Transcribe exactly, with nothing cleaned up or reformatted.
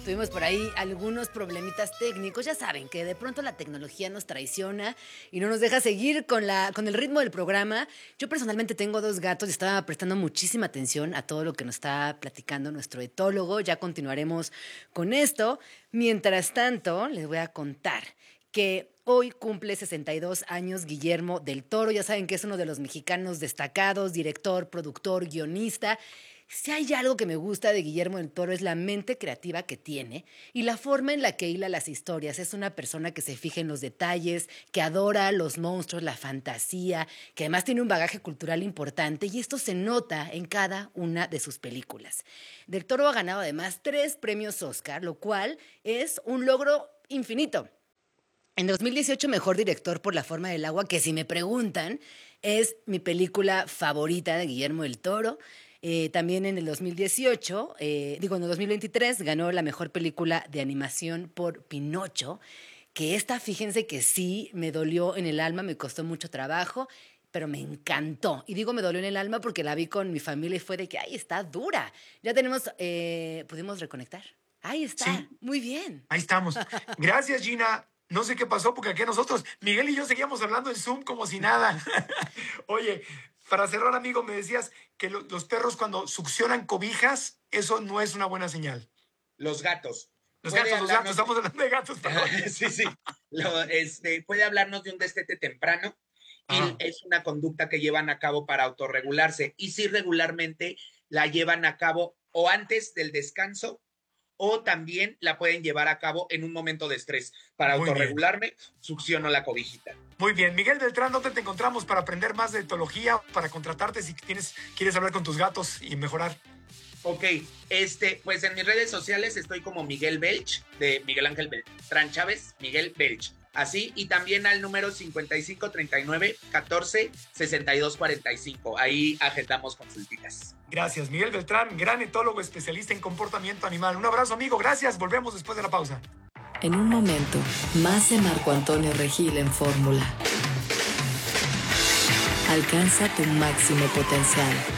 tuvimos por ahí algunos problemitas técnicos. Ya saben que de pronto la tecnología nos traiciona y no nos deja seguir con, la, con el ritmo del programa. Yo personalmente tengo dos gatos y estaba prestando muchísima atención a todo lo que nos está platicando nuestro etólogo. Ya continuaremos con esto. Mientras tanto, les voy a contar que hoy cumple sesenta y dos años Guillermo del Toro. Ya saben que es uno de los mexicanos destacados, director, productor, guionista. Si hay algo que me gusta de Guillermo del Toro es la mente creativa que tiene y la forma en la que hila las historias. Es una persona que se fija en los detalles, que adora los monstruos, la fantasía, que además tiene un bagaje cultural importante y esto se nota en cada una de sus películas. Del Toro ha ganado además tres premios Oscar, lo cual es un logro infinito. En dos mil dieciocho, mejor director por La forma del agua, que si me preguntan, es mi película favorita de Guillermo del Toro. Eh, también en el dos mil dieciocho, eh, digo, en el dos mil veintitrés, ganó la mejor película de animación por Pinocho, que esta, fíjense que sí, me dolió en el alma, me costó mucho trabajo, pero me encantó. Y digo me dolió en el alma porque la vi con mi familia y fue de que, ay, está dura. Ya tenemos, eh, pudimos reconectar. Ahí está, Sí, muy bien. ahí estamos. Gracias, Gina. No sé qué pasó porque aquí nosotros, Miguel y yo seguíamos hablando en Zoom como si nada. Oye, para cerrar, amigo, me decías que lo- los perros cuando succionan cobijas, eso no es una buena señal. Los gatos. Los Puede gatos, los gatos, hablarnos. estamos hablando de gatos, perdón. Sí, sí. Lo, este, puede hablarnos de un destete temprano y Ah, es una conducta que llevan a cabo para autorregularse. Y si regularmente la llevan a cabo o antes del descanso o también la pueden llevar a cabo en un momento de estrés. Para muy bien. autorregularme, succiono la cobijita. Muy bien. Miguel Beltrán, ¿dónde te encontramos para aprender más de etología, para contratarte si tienes, quieres hablar con tus gatos y mejorar? Ok, este, pues en mis redes sociales estoy como Miguel Belch, de Miguel Ángel Beltrán Chávez, Miguel Belch. Así, y también al número cincuenta y cinco treinta y nueve catorce sesenta y dos cuarenta y cinco. Ahí agendamos consultitas. Gracias, Miguel Beltrán, gran etólogo especialista en comportamiento animal. Un abrazo, amigo. Gracias. Volvemos después de la pausa. En un momento, más de Marco Antonio Regil en Fórmula. Alcanza tu máximo potencial.